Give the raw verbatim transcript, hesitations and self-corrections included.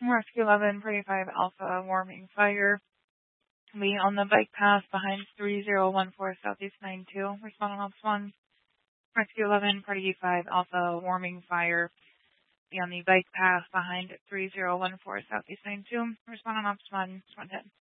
Rescue eleven, Party five Alpha, warming fire. Be on the bike path behind three zero one four Southeast nine two. Respond on Ops one. Rescue eleven, Party five Alpha, warming fire. Be on the bike path behind three zero one four Southeast nine two. Respond on Ops one. Respond ten.